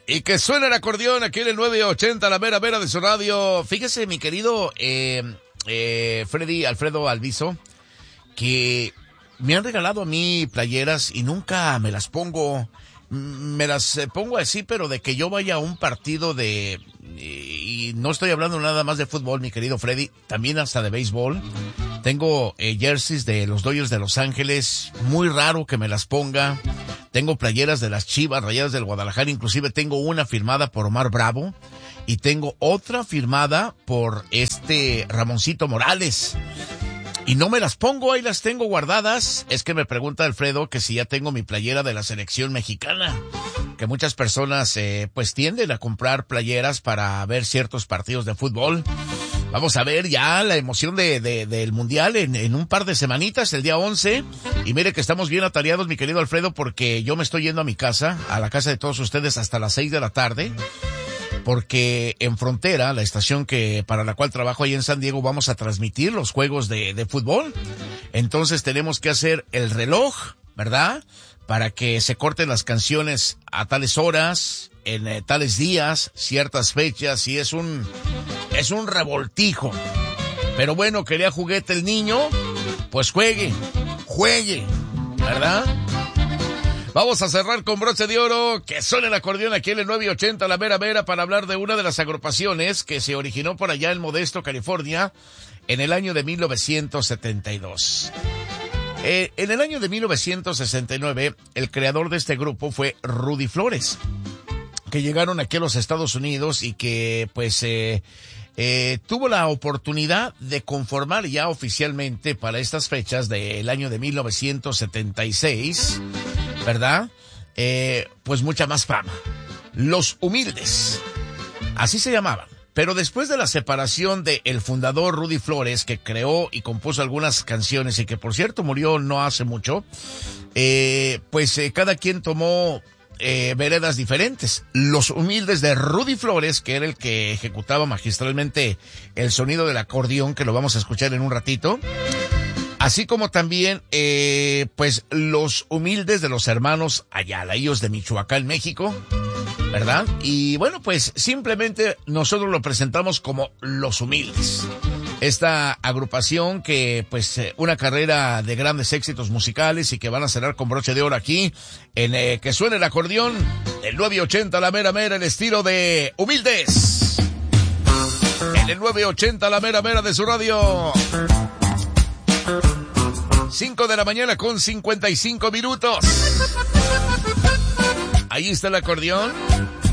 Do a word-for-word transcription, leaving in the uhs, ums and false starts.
Y que suena el acordeón aquí en el nueve ochenta, la mera mera de su radio. Fíjese, mi querido eh, eh, Freddy Alfredo Alviso, que me han regalado a mí playeras y nunca me las pongo. Me las eh, pongo así, pero de que yo vaya a un partido de... Y, y no estoy hablando nada más de fútbol, mi querido Freddy, también hasta de béisbol. Tengo eh, jerseys de los Dodgers de Los Ángeles, muy raro que me las ponga. Tengo playeras de las Chivas, Rayadas del Guadalajara, inclusive tengo una firmada por Omar Bravo y tengo otra firmada por este Ramoncito Morales. Y no me las pongo, ahí las tengo guardadas. Es que me pregunta Alfredo que si ya tengo mi playera de la selección mexicana. Que muchas personas eh, pues tienden a comprar playeras para ver ciertos partidos de fútbol. Vamos a ver ya la emoción de, de del Mundial en, en un par de semanitas, el día once. Y mire que estamos bien atareados, mi querido Alfredo, porque yo me estoy yendo a mi casa, a la casa de todos ustedes hasta las seis de la tarde. Porque en Frontera, la estación que para la cual trabajo ahí en San Diego, vamos a transmitir los juegos de, de fútbol. Entonces tenemos que hacer el reloj, ¿verdad? Para que se corten las canciones a tales horas, en eh, tales días, ciertas fechas, y es un, es un revoltijo. Pero bueno, quería juguete el niño, pues juegue, juegue, ¿verdad? Vamos a cerrar con broche de oro, que suena el acordeón aquí en el nueve ochenta, la mera mera, para hablar de una de las agrupaciones que se originó por allá en Modesto, California, en el año de mil novecientos setenta y dos. Eh, en el año de mil novecientos sesenta y nueve, el creador de este grupo fue Rudy Flores, que llegaron aquí a los Estados Unidos y que, pues, eh, eh, tuvo la oportunidad de conformar ya oficialmente para estas fechas del año de mil novecientos setenta y seis, ¿verdad? Eh, pues mucha más fama. Los Humildes, así se llamaban. Pero después de la separación de el fundador Rudy Flores, que creó y compuso algunas canciones y que por cierto murió no hace mucho, eh, pues eh, cada quien tomó eh, veredas diferentes. Los Humildes de Rudy Flores, que era el que ejecutaba magistralmente el sonido del acordeón, que lo vamos a escuchar en un ratito. Así como también, eh, pues, los Humildes de los hermanos Ayala, ellos de Michoacán, México, ¿verdad? Y bueno, pues, simplemente nosotros lo presentamos como Los Humildes. Esta agrupación que, pues, eh, una carrera de grandes éxitos musicales y que van a cerrar con broche de oro aquí, en eh, que suene el acordeón, el nueve ochenta, la mera mera, el estilo de Humildes. En el nueve ochenta, la mera mera de su radio. cinco de la mañana con cincuenta y cinco minutos. Ahí está el acordeón.